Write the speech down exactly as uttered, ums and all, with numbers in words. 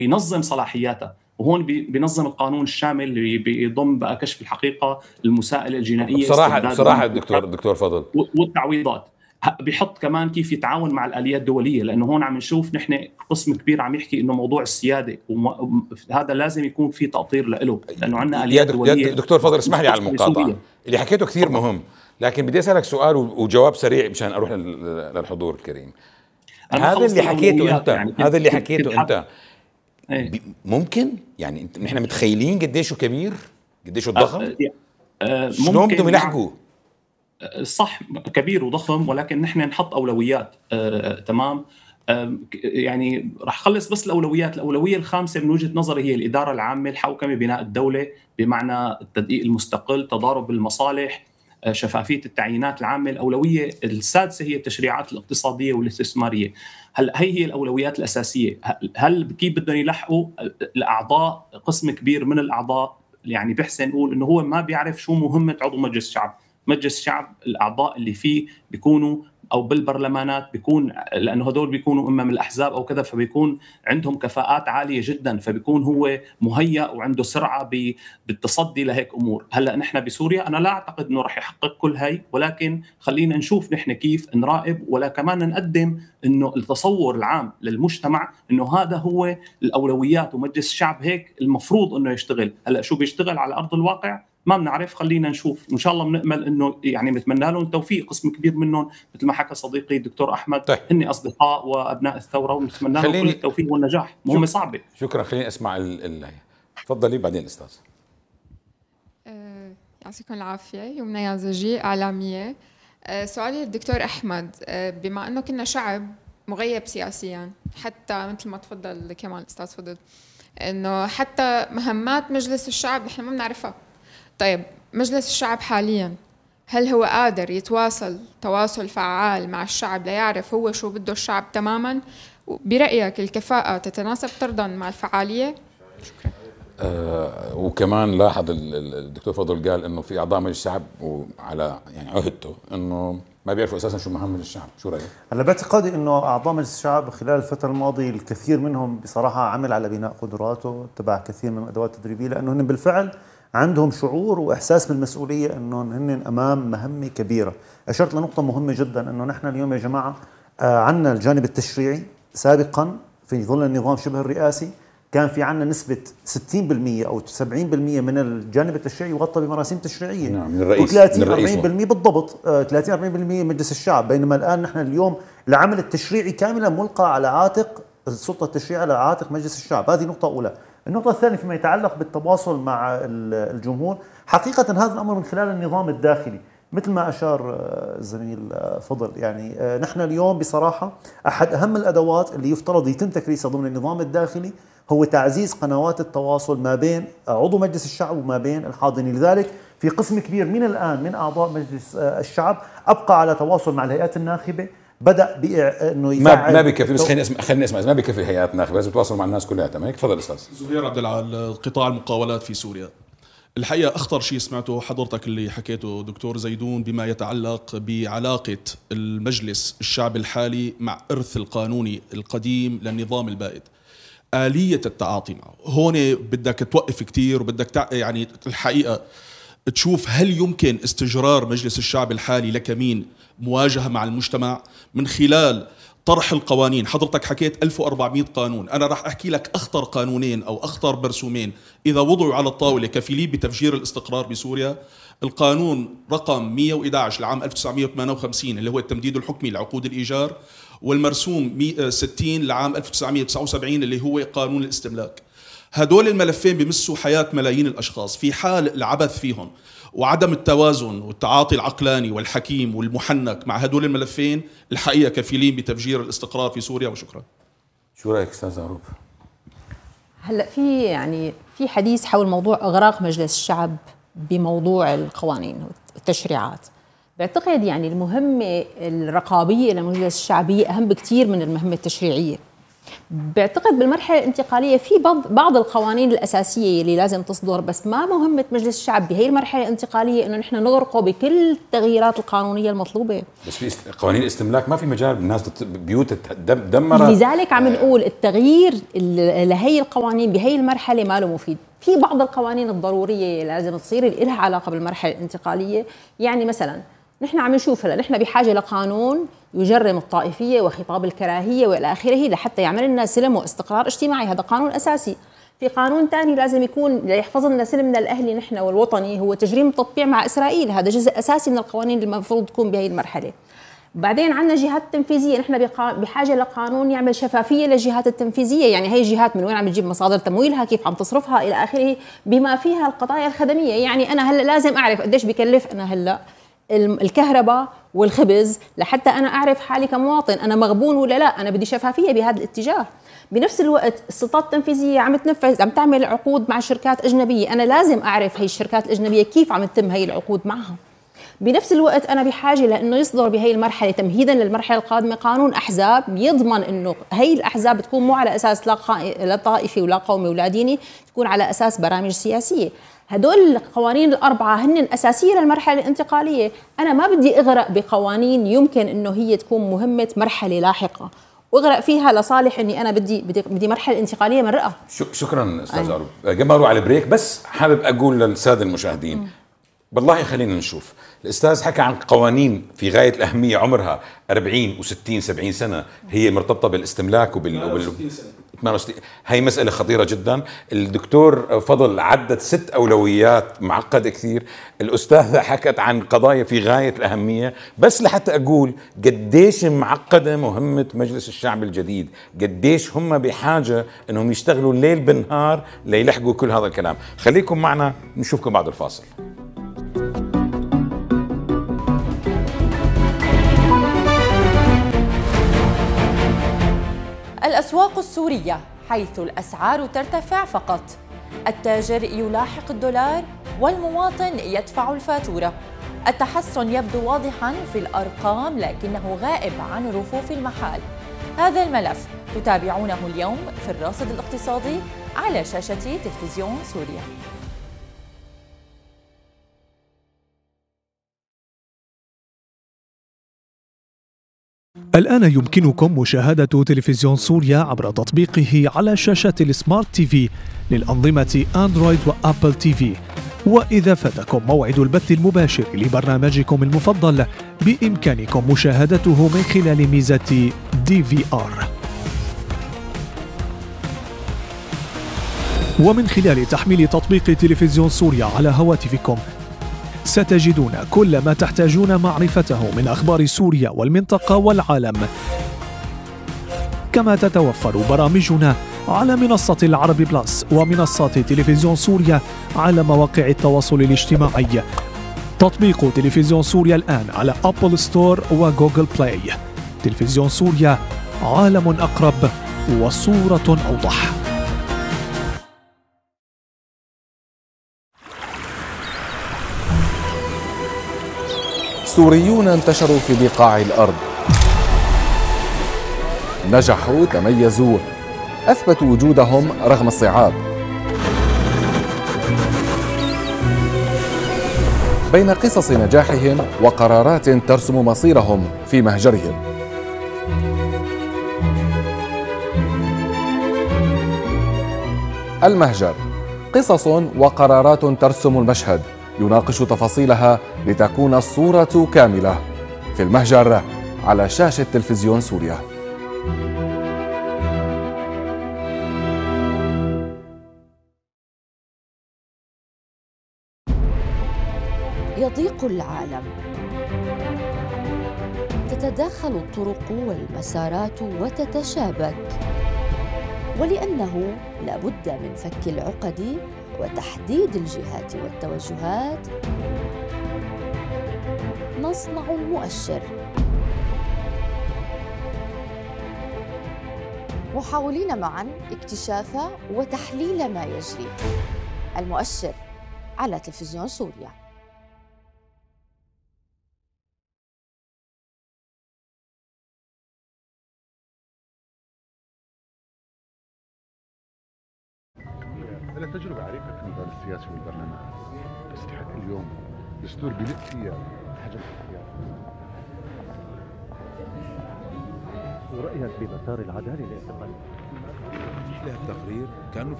بينظم صلاحياتها، وهون بينظم القانون الشامل اللي بيضم بقى كشف الحقيقه، المساءله الجنائيه، بصراحه بصراحه دكتور دكتور فضل، والتعويضات. بيحط كمان كيف يتعاون مع الآليات الدولية، لأنه هون عم نشوف نحن قسم كبير عم يحكي إنه موضوع السيادة، وهذا لازم يكون في تأطير له، لأنه عندنا آليات دولية. دكتور فضل اسمح لي على المقاطعة، اللي حكيته كثير فضل. مهم، لكن بدي أسألك سؤال وجواب سريع مشان أروح للحضور الكريم. هذا اللي حكيته أنت يعني هذا اللي حكيته أنت ايه؟ ممكن يعني نحن متخيلين قديشه كبير، قديشه ضخم، أه أه شلون بدهم يلحقوا؟ صح كبير وضخم، ولكن نحن نحط أولويات. آه، تمام. آه، يعني رح خلص بس الأولويات. الأولوية الخامسة من وجهة نظري هي الإدارة العامة، الحوكمة، بناء الدولة بمعنى التدقيق المستقل، تضارب المصالح، آه، شفافية التعيينات العامة. الأولوية السادسة هي التشريعات الاقتصادية والاستثمارية. هل هي هي الأولويات الأساسية؟ هل كيف بدهم يلحقوا الأعضاء؟ قسم كبير من الأعضاء يعني بحسن نقول إنه هو ما بيعرف شو مهمة عضو مجلس الشعب. مجلس الشعب الأعضاء اللي فيه بيكونوا أو بالبرلمانات بيكون، لأنه هدول بيكونوا إما من الأحزاب أو كذا، فبيكون عندهم كفاءات عالية جدا، فبيكون هو مهيأ وعنده سرعة بالتصدي لهيك أمور. هلأ نحن بسوريا أنا لا أعتقد أنه رح يحقق كل هاي، ولكن خلينا نشوف نحن كيف نراقب، ولا كمان نقدم أنه التصور العام للمجتمع أنه هذا هو الأولويات، ومجلس الشعب هيك المفروض أنه يشتغل. هلأ شو بيشتغل على أرض الواقع ما بنعرف، خلينا نشوف. ان شاء الله بنأمل انه يعني بتمنى لهم التوفيق. قسم كبير منهم مثل ما حكى صديقي الدكتور احمد طيب. هن اصدقاء وابناء الثوره، ونتمنى لهم كل التوفيق والنجاح. مهمه صعبه. شكرا. خليني اسمع ال تفضلي بعدين استاذ. أه يعطيكم العافيه. يمنى يازجي، اعلاميه. أه سؤالي للدكتور احمد، أه بما انه كنا شعب مغيب سياسيا، حتى مثل ما تفضل كمان الاستاذ فضل انه حتى مهمات مجلس الشعب نحن ما بنعرفها. طيب مجلس الشعب حاليا هل هو قادر يتواصل تواصل فعال مع الشعب ليعرف هو شو بده الشعب تماما؟ برأيك الكفاءة تتناسب طردا مع الفعالية؟ شكرا. آه وكمان لاحظ الدكتور فضل قال انه في اعضاء مجلس الشعب وعلى يعني عهدته انه ما بيعرفوا اساسا شو مهام مجلس الشعب. شو رايك؟ انا باعتقادي انه اعضاء مجلس الشعب خلال الفتره الماضيه الكثير منهم بصراحه عمل على بناء قدراته، تبع كثير من الادوات التدريبيه، لانه هن بالفعل عندهم شعور واحساس بالمسؤوليه انهم هن امام مهمه كبيره. اشرت لنقطه مهمه جدا، انه نحن اليوم يا جماعه آه عندنا الجانب التشريعي. سابقا في ظل النظام شبه الرئاسي كان في عندنا نسبه ستين بالمئة او سبعين بالمئة من الجانب التشريعي يغطى بمراسيم تشريعيه. نعم، من الرئيس و30 أربعين بالمئة بالضبط، آه ثلاثين أربعين بالمئة مجلس الشعب. بينما الان نحن اليوم العمل التشريعي كاملا ملقى على عاتق السلطه التشريعيه، على عاتق مجلس الشعب. هذه نقطه اولى. النقطة الثانية فيما يتعلق بالتواصل مع الجمهور، حقيقة هذا الأمر من خلال النظام الداخلي مثل ما أشار الزميل فضل. يعني نحن اليوم بصراحة أحد أهم الأدوات اللي يفترض يتم تكريسها ضمن النظام الداخلي هو تعزيز قنوات التواصل ما بين عضو مجلس الشعب وما بين الحاضنين. لذلك في قسم كبير من الآن من أعضاء مجلس الشعب أبقى على تواصل مع الهيئات الناخبة، بدأ بانه يفعل ما بكفي. بس خليني اسمع خليني اسمع ما بكفي هيئات ناخبه، لازم يتواصل مع الناس كلها. تمام، تفضل استاذ. زهير عبد العال، قطاع المقاولات في سوريا. الحقيقه اخطر شيء سمعته حضرتك اللي حكيته دكتور زيدون بما يتعلق بعلاقه المجلس الشعب الحالي مع ارث القانوني القديم للنظام البائد. آلية التعاطي معه هون بدك توقف كتير، وبدك تع... يعني الحقيقه تشوف هل يمكن استجرار مجلس الشعب الحالي لكمين مواجهة مع المجتمع من خلال طرح القوانين. حضرتك حكيت ألف وأربعمئة قانون، أنا راح أحكي لك أخطر قانونين أو أخطر مرسومين إذا وضعوا على الطاولة كفيلين بتفجير الاستقرار بسوريا. القانون رقم مئة وأحد عشر لعام ألف وتسعمئة وثمانية وخمسين اللي هو التمديد الحكمي لعقود الإيجار، والمرسوم ستين لعام ألف وتسعمئة وتسعة وسبعين اللي هو قانون الاستملاك. هدول الملفين بيمسوا حياة ملايين الأشخاص. في حال العبث فيهم وعدم التوازن والتعاطي العقلاني والحكيم والمحنك مع هدول الملفين، الحقيقة كفيلين بتفجير الاستقرار في سوريا. وشكرا. شو رأيك أستاذ عروب؟ هلا في يعني في حديث حول موضوع إغراق مجلس الشعب بموضوع القوانين والتشريعات. بعتقد يعني المهمة الرقابية لمجلس الشعب هي أهم بكثير من المهمة التشريعية. بعتقد بالمرحلة الانتقالية في بعض القوانين الأساسية اللي لازم تصدر، بس ما مهمة مجلس الشعب بهي المرحلة الانتقالية إنه نحن نغرقه بكل التغييرات القانونية المطلوبة. بس في قوانين الاستملاك ما في مجال، الناس بيوت تدمرت. لذلك عم نقول التغيير لهي القوانين بهي المرحلة ما له مفيد. في بعض القوانين الضرورية لازم تصير اللي لها علاقة بالمرحلة الانتقالية، يعني مثلا نحن عم نشوف هلا نحن بحاجة لقانون يجرم الطائفية وخطاب الكراهية وإلى آخره لحتى يعمل لنا سلم واستقرار اجتماعي، هذا قانون أساسي. في قانون ثاني لازم يكون ليحفظ لنا سلمنا الأهلي نحن والوطني، هو تجريم التطبيع مع إسرائيل، هذا جزء أساسي من القوانين اللي المفروض تكون بهي المرحلة. بعدين عندنا جهات تنفيذية، نحن بحاجة لقانون يعمل شفافية للجهات التنفيذية، يعني هي الجهات من وين عم تجيب مصادر تمويلها، كيف عم تصرفها إلى آخره، بما فيها القضايا الخدمية. يعني أنا هلا لازم أعرف قديش بكلف أنا هلا الكهرباء والخبز لحتى أنا أعرف حالي كمواطن أنا مغبون ولا لا، أنا بدي شفافية بهذا الاتجاه. بنفس الوقت السلطات التنفيذية عم تنفذ، عم تعمل عقود مع شركات أجنبية، أنا لازم أعرف هي الشركات الأجنبية كيف عم تتم هي العقود معها. بنفس الوقت أنا بحاجة لأنه يصدر بهي المرحلة تمهيدا للمرحلة القادمة قانون أحزاب يضمن أنه هي الأحزاب تكون مو على أساس لا طائفي ولا قومي ولا ديني، تكون على أساس برامج سياسية. هدول القوانين الأربعة هن أساسية للمرحلة الانتقالية. أنا ما بدي أغرق بقوانين يمكن أنه هي تكون مهمة مرحلة لاحقة واغرق فيها لصالح اني انا بدي بدي, بدي مرحله انتقاليه مرقه. شكرا استاذ عروب. قبل ما اروح على بريك بس حابب اقول للساده المشاهدين م. بالله خلينا نشوف. الأستاذ حكى عن قوانين في غاية الأهمية عمرها أربعين وستين سبعين سنة هي مرتبطة بالاستملاك وبال ثمانية وستين. هي مسألة خطيرة جدا. الدكتور فضل عدد ست أولويات معقدة كثير. الأستاذة حكت عن قضايا في غاية الأهمية، بس لحتى أقول قديش معقدة مهمة مجلس الشعب الجديد، قديش هم بحاجة أنهم يشتغلوا الليل بالنهار ليلحقوا كل هذا الكلام. خليكم معنا نشوفكم بعد الفاصل. الأسواق السورية حيث الأسعار ترتفع فقط، التاجر يلاحق الدولار والمواطن يدفع الفاتورة. التحسن يبدو واضحاً في الأرقام لكنه غائب عن رفوف المحال. هذا الملف تتابعونه اليوم في الراصد الاقتصادي على شاشة تلفزيون سوريا. الآن يمكنكم مشاهدة تلفزيون سوريا عبر تطبيقه على شاشة السمارت تي في للأنظمة أندرويد وأبل تي في. وإذا فاتكم موعد البث المباشر لبرنامجكم المفضل بإمكانكم مشاهدته من خلال ميزة دي في آر. ومن خلال تحميل تطبيق تلفزيون سوريا على هواتفكم ستجدون كل ما تحتاجون معرفته من أخبار سوريا والمنطقة والعالم. كما تتوفر برامجنا على منصة العرب بلس ومنصات تلفزيون سوريا على مواقع التواصل الاجتماعي. تطبيق تلفزيون سوريا الآن على أبل ستور وجوجل بلاي. تلفزيون سوريا، عالم أقرب وصورة أوضح. سوريون انتشروا في بقاع الأرض، نجحوا، تميزوا، أثبتوا وجودهم رغم الصعاب. بين قصص نجاحهم وقرارات ترسم مصيرهم في مهجرهم. المهجر، قصص وقرارات ترسم المشهد، يناقش تفاصيلها لتكون الصورة كاملة. في المهجر على شاشة تلفزيون سوريا. يضيق العالم، تتداخل الطرق والمسارات وتتشابك، ولأنه لا بد من فك العقد وتحديد الجهات والتوجهات نصنع المؤشر، محاولين معا اكتشاف وتحليل ما يجري. المؤشر على تلفزيون سوريا. لها تجربة عريقة في المجال السياسي والبرلمان، تستحق اليوم دستور بيلق فيها حجم الاختيار. ورأيك بمسار العدالة الاعتقالي؟ لها التقرير كأنه في